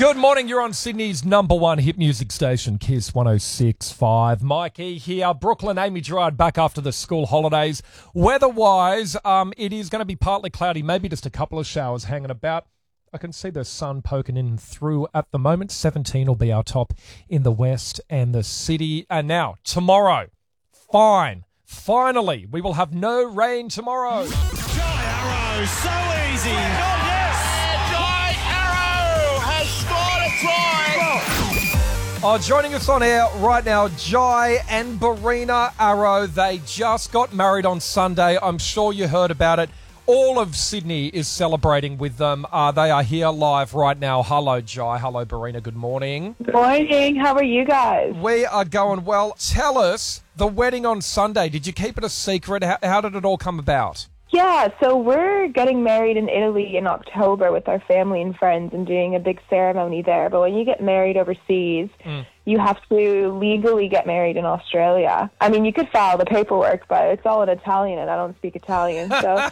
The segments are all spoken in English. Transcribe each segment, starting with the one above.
Good morning. You're on Sydney's number one hit music station, Kiss 106.5. Mikey here. Brooklyn, Amy Gerard back after the school holidays. Weather-wise, it is going to be partly cloudy, maybe just a couple of showers hanging about. I can see the sun poking in through at the moment. 17 will be our top in the west and the city. And now, tomorrow, finally, we will have no rain tomorrow. Jai Arrow, so easy. Jai Arrow has scored a try. Joining us on air right now, Jai and Barina Arrow. They just got married on Sunday. I'm sure you heard about it. All of Sydney is celebrating with them. They are here live right now. Hello, Jai. Hello, Barina. Good morning. Morning. How are you guys? We are going well. Tell us, the wedding on Sunday, did you keep it a secret? How did it all come about? Yeah, so we're getting married in Italy in October with our family and friends and doing a big ceremony there. But when you get married overseas, you have to legally get married in Australia. I mean, you could file the paperwork, but it's all in Italian and I don't speak Italian.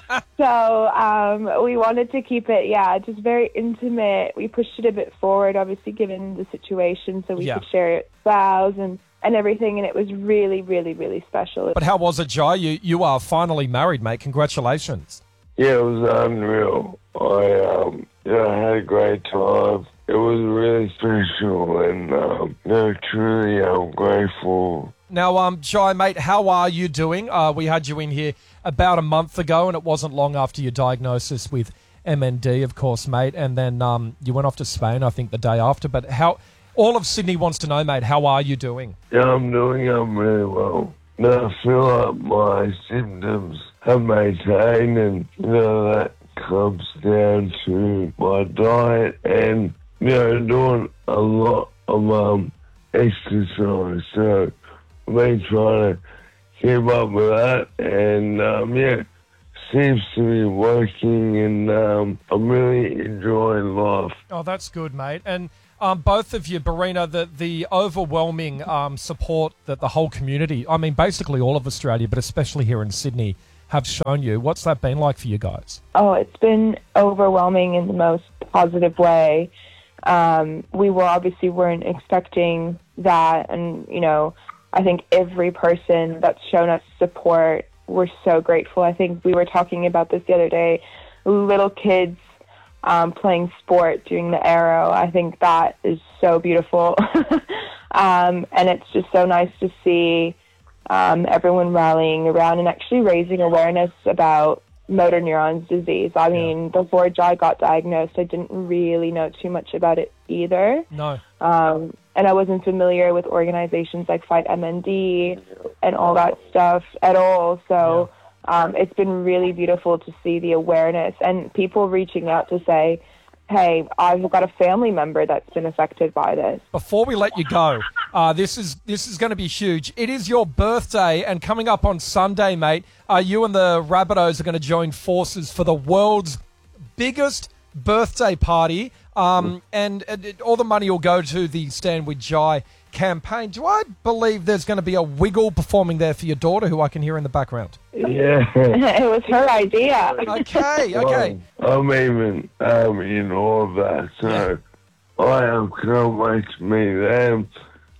So we wanted to keep it, just very intimate. We pushed it a bit forward, obviously, given the situation, so we could share vows and everything, and it was really, really, really special. But how was it, Jai? You are finally married, mate. Congratulations. Yeah, it was unreal. I had a great time. It was really special, and truly I'm grateful. Now, Jai, mate, how are you doing? We had you in here about a month ago, and it wasn't long after your diagnosis with MND, of course, mate, and then you went off to Spain, I think, the day after. But all of Sydney wants to know, mate, how are you doing? Yeah, I'm really well. Now I feel like my symptoms have maintained, and, that comes down to my diet and, doing a lot of exercise. So I've been trying to keep up with that, and, seems to be working, and I'm really enjoying life. Oh, that's good, mate. And both of you, Barina, the overwhelming support that the whole community, I mean, basically all of Australia, but especially here in Sydney, have shown you. What's that been like for you guys? Oh, it's been overwhelming in the most positive way. We weren't expecting that, and, I think every person that's shown us support, we're so grateful. I think we were talking about this the other day, little kids playing sport during the Arrow. I think that is so beautiful. And it's just so nice to see everyone rallying around and actually raising awareness about motor neurons disease. I mean, before Jai got diagnosed, I didn't really know too much about it either. No. And I wasn't familiar with organizations like Fight MND and all that stuff at all. So it's been really beautiful to see the awareness and people reaching out to say, hey, I've got a family member that's been affected by this. Before we let you go, this is going to be huge. It is your birthday, and coming up on Sunday, mate, you and the Rabbitohs are going to join forces for the world's biggest birthday party, and all the money will go to the Stand With Jai campaign. Do I believe there's going to be a wiggle performing there for your daughter, who I can hear in the background? Yeah. It was her idea. Okay. I'm even in all of that, so I can't wait to meet them.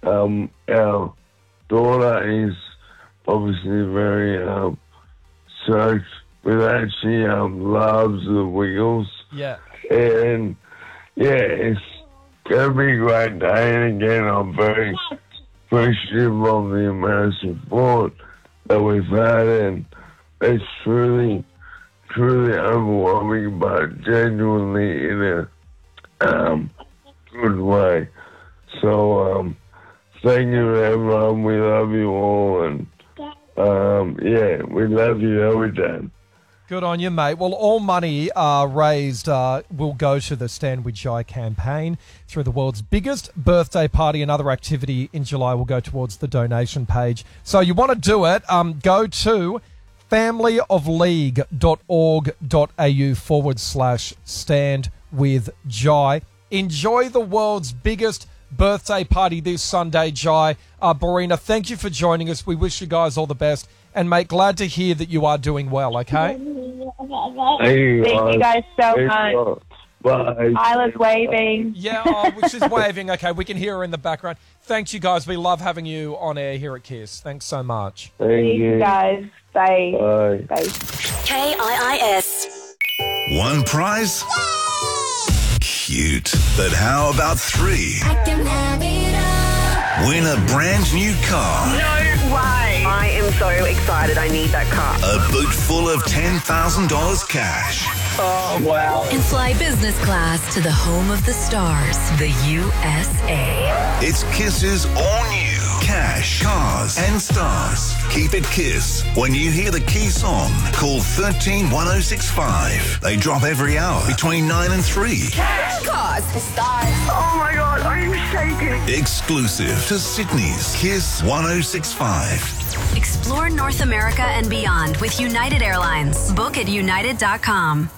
Our daughter is obviously very stoked with that. She loves the Wiggles. Yeah. And it's going to be a great day. And again, I'm very appreciative of the amount of support that we've had, and it's truly overwhelming, but genuinely in a good way. So, thank you, everyone. We love you all, and we love you every day. Good on you, mate. Well, all money raised will go to the Stand With Jai campaign through the world's biggest birthday party. Another activity in July will go towards the donation page. So you want to do it, go to familyofleague.org.au/Stand With Jai. Enjoy the world's biggest birthday party this Sunday, Jai. Barina, thank you for joining us. We wish you guys all the best. And, mate, glad to hear that you are doing well, okay? Thank you guys so much. Bye. Isla's waving. Yeah, she's waving. Okay, we can hear her in the background. Thanks, you guys. We love having you on air here at KISS. Thanks so much. Thank Thanks, you. guys. Bye. Bye. Bye. KIIS. One prize? Cute. But how about 3? Win a brand new car. No way. I am so excited. I need that car. A boot full of $10,000 cash. Oh, wow. And fly business class to the home of the stars, the USA. It's Kiss's all-new cash, cars and stars. Keep it Kiss. When you hear the key song, call 131065. They drop every hour between 9 and 3. Cars, stars. Oh, my God. I'm shaking. Exclusive to Sydney's Kiss 1065. Explore North America and beyond with United Airlines. Book at united.com.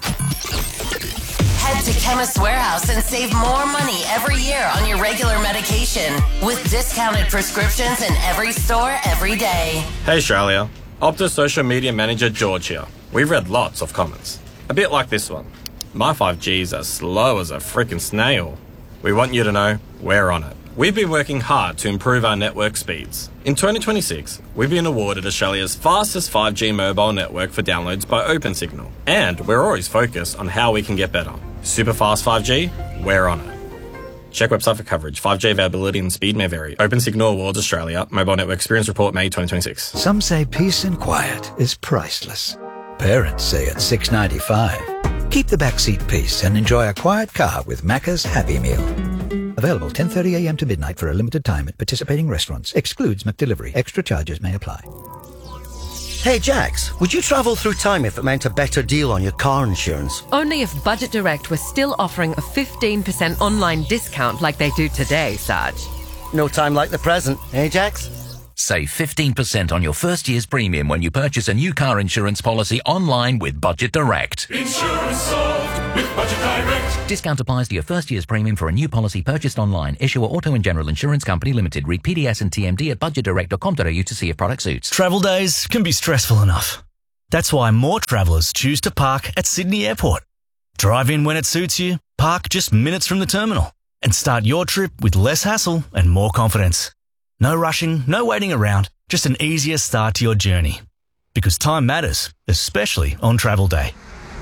Head to Chemist Warehouse and save more money every year on your regular medication with discounted prescriptions in every store every day. Hey Australia, Optus social media manager George here. We've read lots of comments, a bit like this one. My 5G's as slow as a freaking snail. We want you to know we're on it. We've been working hard to improve our network speeds. In 2026, we've been awarded Australia's fastest 5G mobile network for downloads by OpenSignal. And we're always focused on how we can get better. Super fast 5G, we're on it. Check website for coverage. 5G availability and speed may vary. OpenSignal Awards Australia. Mobile Network Experience Report, May 2026. Some say peace and quiet is priceless. Parents say it's $6.95. Keep the backseat peace and enjoy a quiet car with Macca's Happy Meal. Available 10:30 a.m. to midnight for a limited time at participating restaurants. Excludes McDelivery. Extra charges may apply. Hey Jax, would you travel through time if it meant a better deal on your car insurance? Only if Budget Direct was still offering a 15% online discount like they do today, Sarge. No time like the present, eh Jax? Save 15% on your first year's premium when you purchase a new car insurance policy online with Budget Direct. Insurance solved with Budget Direct. Discount applies to your first year's premium for a new policy purchased online. Issuer Auto and General Insurance Company Limited. Read PDS and TMD at budgetdirect.com.au to see if product suits. Travel days can be stressful enough. That's why more travellers choose to park at Sydney Airport. Drive in when it suits you, park just minutes from the terminal, and start your trip with less hassle and more confidence. No rushing, no waiting around, just an easier start to your journey. Because time matters, especially on travel day.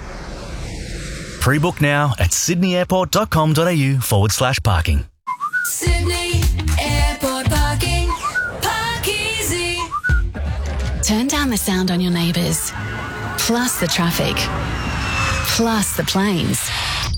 Pre-book now at sydneyairport.com.au/parking. Sydney Airport parking. Park easy. Turn down the sound on your neighbours. Plus the traffic. Plus the planes.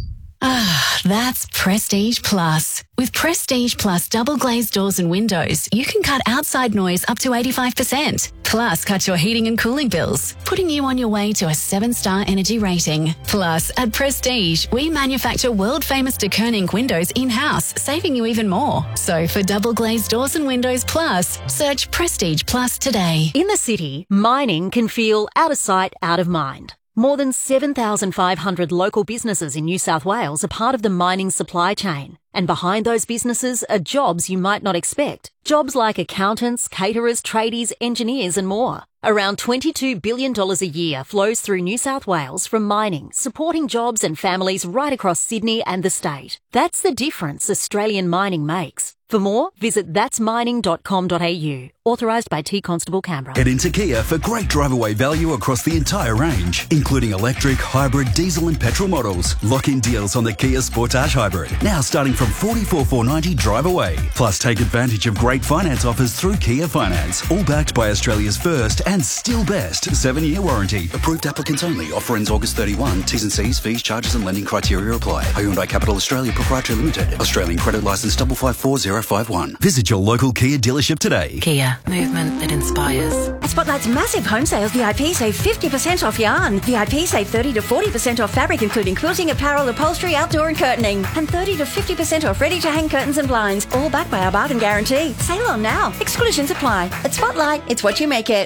That's Prestige Plus. With Prestige Plus double glazed doors and windows, you can cut outside noise up to 85%. Plus, cut your heating and cooling bills, putting you on your way to a 7-star energy rating. Plus, at Prestige, we manufacture world-famous de Koning windows in-house, saving you even more. So, for double glazed doors and windows plus, search Prestige Plus today. In the city, mining can feel out of sight, out of mind. More than 7,500 local businesses in New South Wales are part of the mining supply chain. And behind those businesses are jobs you might not expect. Jobs like accountants, caterers, tradies, engineers and more. Around $22 billion a year flows through New South Wales from mining, supporting jobs and families right across Sydney and the state. That's the difference Australian mining makes. For more, visit thatsmining.com.au. Authorised by T Constable Canberra. Head into Kia for great drive-away value across the entire range, including electric, hybrid, diesel and petrol models. Lock-in deals on the Kia Sportage Hybrid, now starting from $44,490 drive away. Plus, take advantage of great finance offers through Kia Finance, all backed by Australia's first and still best 7-year warranty. Approved applicants only. Offer ends August 31. T's and C's, fees, charges and lending criteria apply. Hyundai Capital Australia Proprietary Limited. Australian credit licence 554051. Visit your local Kia dealership today. Kia, movement that inspires. At Spotlight's massive home sales, VIP save 50% off yarn. VIP save 30 to 40% off fabric, including quilting, apparel, upholstery, outdoor and curtaining. And 30 to 50% off ready-to-hang curtains and blinds, all backed by our bargain guarantee. Sale on now. Exclusions apply. At Spotlight, it's what you make it.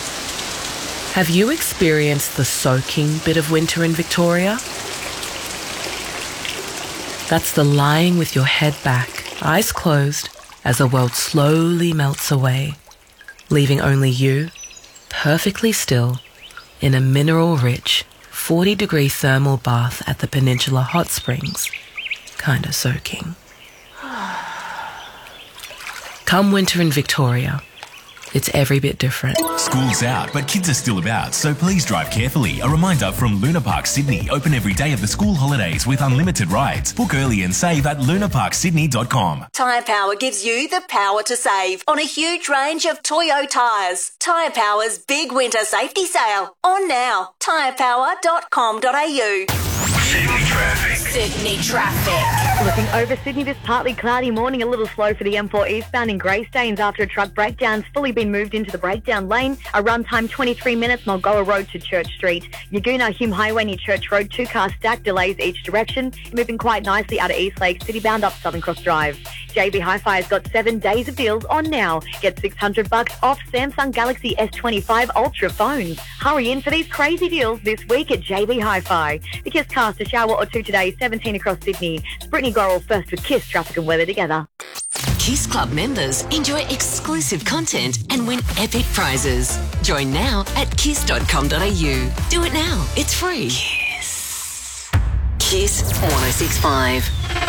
Have you experienced the soaking bit of winter in Victoria? That's the lying with your head back, eyes closed, as the world slowly melts away, leaving only you, perfectly still, in a mineral-rich, 40-degree thermal bath at the Peninsula Hot Springs. Kinda soaking. Come winter in Victoria, it's every bit different. School's out, but kids are still about, so please drive carefully. A reminder from Luna Park Sydney, open every day of the school holidays with unlimited rides. Book early and save at lunaparksydney.com. Tyre Power gives you the power to save on a huge range of Toyo tyres. Tyre Power's big winter safety sale. On now. tyrepower.com.au. Sydney traffic. Looking over Sydney, this partly cloudy morning, a little slow for the M4 eastbound in Greystanes after a truck breakdown. It's fully been moved into the breakdown lane. A run time 23 minutes, Mulgoa Road to Church Street. Yaguna Hume Highway near Church Road, 2 cars stacked, delays each direction. Moving quite nicely out of Eastlake, citybound up Southern Cross Drive. JB Hi-Fi has got 7 days of deals on now. Get $600 off Samsung Galaxy S25 Ultra phones. Hurry in for these crazy deals this week at JB Hi-Fi. The Kiss cast, a shower or two today, 17 across Sydney. It's Brittany Gorrell first with Kiss traffic and weather together. Kiss Club members enjoy exclusive content and win epic prizes. Join now at kiss.com.au. Do it now. It's free. Kiss. Kiss 106.5.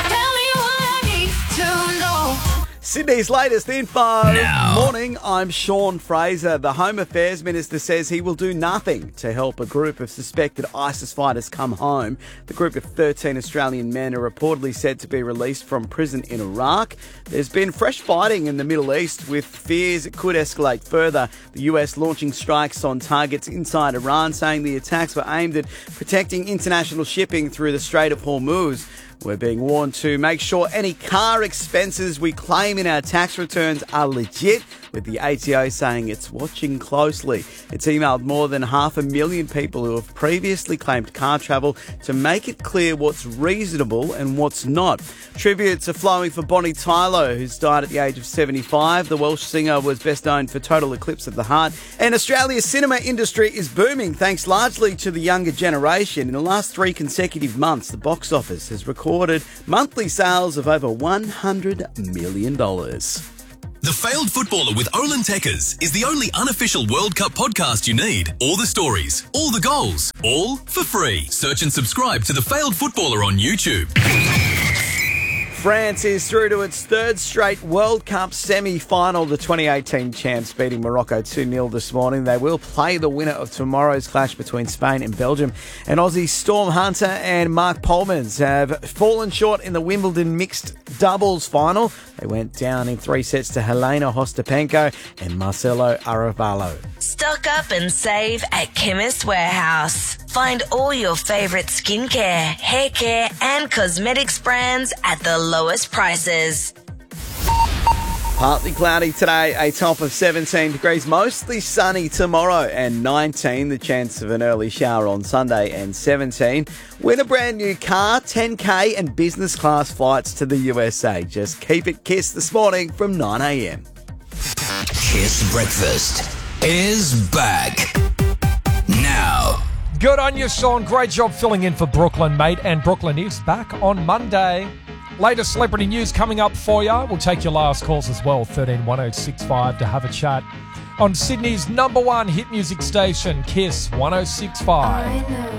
Sydney's latest info. Now. Morning, I'm Sean Fraser. The Home Affairs Minister says he will do nothing to help a group of suspected ISIS fighters come home. The group of 13 Australian men are reportedly said to be released from prison in Iraq. There's been fresh fighting in the Middle East with fears it could escalate further. The US launching strikes on targets inside Iran, saying the attacks were aimed at protecting international shipping through the Strait of Hormuz. We're being warned to make sure any car expenses we claim in our tax returns are legit, with the ATO saying it's watching closely. It's emailed more than 500,000 people who have previously claimed car travel to make it clear what's reasonable and what's not. Tributes are flowing for Bonnie Tyler, who's died at the age of 75. The Welsh singer was best known for Total Eclipse of the Heart. And Australia's cinema industry is booming thanks largely to the younger generation. In the last 3 consecutive months, the box office has recorded monthly sales of over $100 million. The Failed Footballer with Olin Tekkers is the only unofficial World Cup podcast you need. All the stories, all the goals, all for free. Search and subscribe to The Failed Footballer on YouTube. France is through to its 3rd straight World Cup semi-final. The 2018 champs beating Morocco 2-0 this morning. They will play the winner of tomorrow's clash between Spain and Belgium. And Aussie Storm Hunter and Mark Polmans have fallen short in the Wimbledon mixed doubles final. They went down in 3 sets to Helena Ostapenko and Marcelo Arevalo. Stock up and save at Chemist Warehouse. Find all your favourite skincare, hair care and cosmetics brands at the lowest prices. Partly cloudy today, a top of 17 degrees, mostly sunny tomorrow and 19, the chance of an early shower on Sunday and 17. Win a brand new car, 10K and business class flights to the USA. Just keep it Kiss this morning from 9am. Kiss Breakfast is back. Now. Good on you, Sean. Great job filling in for Brooklyn, mate. And Brooklyn is back on Monday. Latest celebrity news coming up for you. We'll take your last calls as well, 131065, to have a chat on Sydney's #1 hit music station, Kiss 106.5.